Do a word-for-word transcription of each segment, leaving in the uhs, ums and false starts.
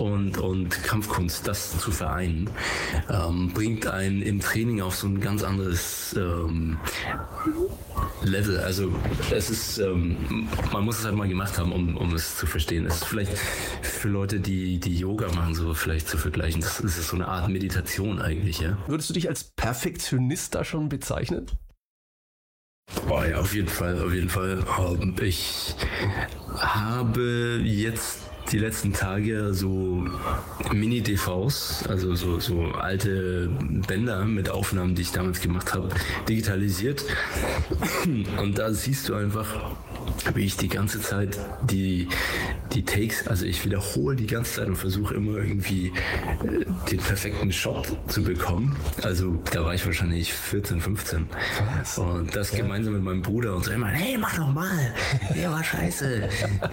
und, und Kampfkunst, das zu vereinen, ähm, bringt einen im Training auf so ein ganz anderes ähm, Level. Also es ist, ähm, man muss es halt mal gemacht haben, um, um es zu verstehen. Es ist vielleicht für Leute, die, die Yoga machen, so vielleicht zu vergleichen. Das ist so eine Art Meditation eigentlich, ja. Würdest du dich als Perfektionist da schon bezeichnen? Oh ja, auf jeden Fall, auf jeden Fall. Ich habe jetzt die letzten Tage so Mini-D Vs, also so, so alte Bänder mit Aufnahmen, die ich damals gemacht habe, digitalisiert. Und da siehst du einfach, wie ich die ganze Zeit die, die Takes, also ich wiederhole die ganze Zeit und versuche immer irgendwie äh, den perfekten Shot zu bekommen. Also da war ich wahrscheinlich vierzehn, fünfzehn. Was? Und das ja. gemeinsam mit meinem Bruder und so immer, hey, mach doch mal, der war scheiße.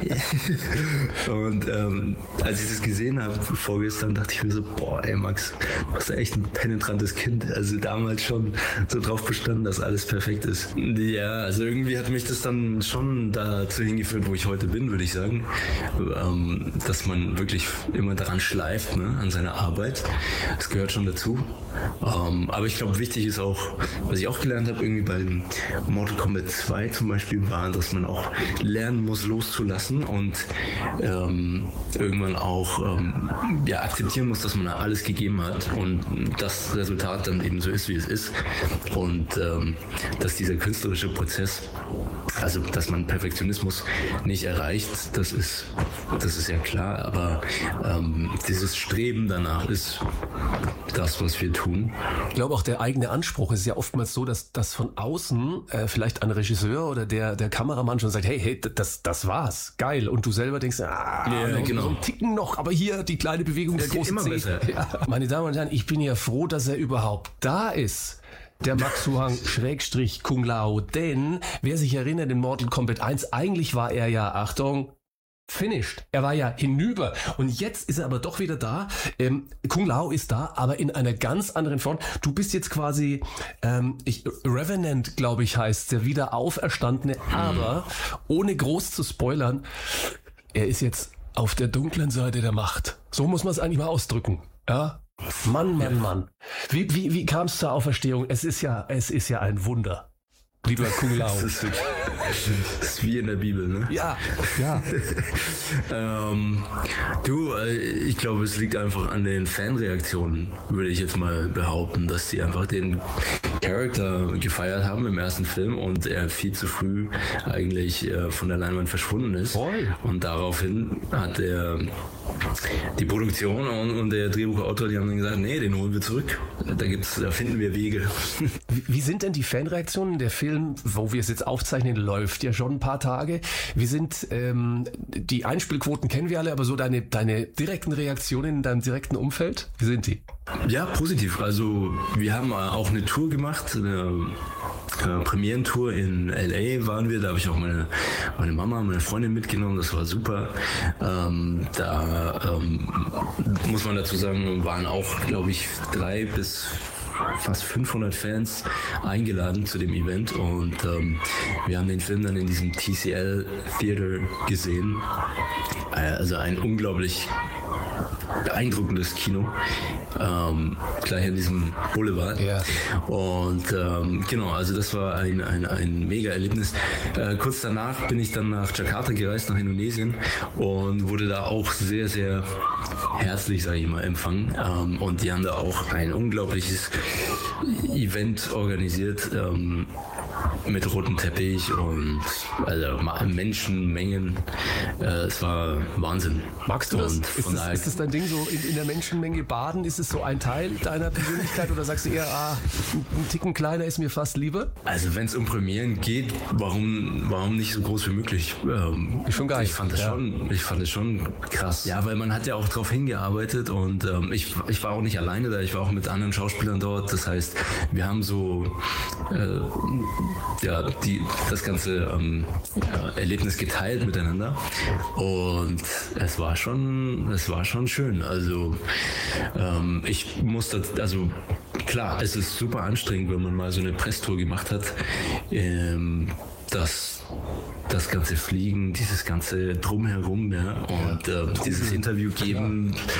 Und ähm, als ich das gesehen habe vorgestern, dachte ich mir so, boah, ey Max, du bist echt ein penetrantes Kind. Also damals schon so drauf bestanden, dass alles perfekt ist. Ja, also irgendwie hat mich das dann schon dazu hingeführt, wo ich heute bin, würde ich sagen. Ähm, dass man wirklich immer daran schleift, ne, an seiner Arbeit. Das gehört schon dazu. Ähm, aber ich glaube, wichtig ist auch, was ich auch gelernt habe, irgendwie bei Mortal Kombat zwei zum Beispiel, war, dass man auch lernen muss, loszulassen und ähm, irgendwann auch ähm, ja, akzeptieren muss, dass man alles gegeben hat und das Resultat dann eben so ist, wie es ist. Und ähm, dass dieser künstlerische Prozess, also dass man Perfektionismus nicht erreicht, das ist, das ist ja klar, aber ähm, dieses Streben danach ist das, was wir tun. Ich glaube auch der eigene Anspruch ist ja oftmals so, dass, dass von außen äh, vielleicht ein Regisseur oder der, der Kameramann schon sagt, hey, hey, das, das war's, geil. Und du selber denkst, ah, ja, noch, genau. noch einen Ticken noch, aber hier die kleine Bewegung des großen Zehs. Ja. Meine Damen und Herren, ich bin ja froh, dass er überhaupt da ist. Der Max Huang Schrägstrich Kung Lao, denn wer sich erinnert in Mortal Kombat eins, eigentlich war er ja, Achtung, finished. Er war ja hinüber und jetzt ist er aber doch wieder da. Ähm, Kung Lao ist da, aber in einer ganz anderen Form. Du bist jetzt quasi, ähm, ich, Revenant, glaube ich, heißt der wieder Auferstandene, mhm. aber ohne groß zu spoilern, er ist jetzt auf der dunklen Seite der Macht. So muss man es eigentlich mal ausdrücken. Ja. Mann, Mann, Mann. Wie, wie, wie kam es zur Auferstehung? Es ist ja, es ist ja ein Wunder. Lieber Kung Lao. Das ist, das ist wie in der Bibel, ne? Ja, ja. ähm, du, ich glaube, es liegt einfach an den Fanreaktionen, würde ich jetzt mal behaupten, dass sie einfach den Charakter gefeiert haben im ersten Film und er viel zu früh eigentlich äh, von der Leinwand verschwunden ist. Voll. Und daraufhin hat er die Produktion und, und der Drehbuchautor, die haben dann gesagt, nee, den holen wir zurück. Da gibt's, da finden wir Wege. Wie, wie sind denn die Fanreaktionen? Der Film, wo wir es jetzt aufzeichnen, läuft ja schon ein paar Tage. Wie sind ähm, die Einspielquoten kennen wir alle, aber so deine, deine direkten Reaktionen in deinem direkten Umfeld, wie sind die? Ja, positiv. Also wir haben auch eine Tour gemacht, eine äh, Premierentour in L A waren wir. Da habe ich auch meine, meine Mama, meine Freundin mitgenommen. Das war super. Ähm, da ähm, muss man dazu sagen, waren auch, glaube ich, drei bis fast fünfhundert Fans eingeladen zu dem Event und ähm, wir haben den Film dann in diesem T C L Theater gesehen. Also ein unglaublich beeindruckendes Kino, ähm, gleich an diesem Boulevard. Ja. Und ähm, genau, also das war ein, ein, ein mega Erlebnis. Äh, kurz danach bin ich dann nach Jakarta gereist, nach Indonesien und wurde da auch sehr, sehr herzlich, sage ich mal, empfangen. Ähm, und die haben da auch ein unglaubliches Event organisiert, ähm, mit rotem Teppich und also Menschenmengen. Äh, es war Wahnsinn. Magst du das? Und Ist das, ist das dein Ding, so in, in der Menschenmenge baden? Ist es so ein Teil deiner Persönlichkeit oder sagst du eher, ah, ein, ein Ticken kleiner ist mir fast lieber? Also wenn es um Premieren geht, warum, warum nicht so groß wie möglich? Ähm, ist schon geil. Ich fand das ja. schon, ich fand das schon krass. Ja, weil man hat ja auch drauf hingearbeitet und ähm, ich, ich war auch nicht alleine da, ich war auch mit anderen Schauspielern dort. Das heißt, wir haben so äh, ja, die, das ganze ähm, ja, Erlebnis geteilt miteinander und es war schon, es war schon schön. Also ähm, ich musste, also klar, es ist super anstrengend, wenn man mal so eine Presstour gemacht hat. Ähm, das das ganze Fliegen, dieses ganze Drumherum, ja, und äh, dieses Interview geben,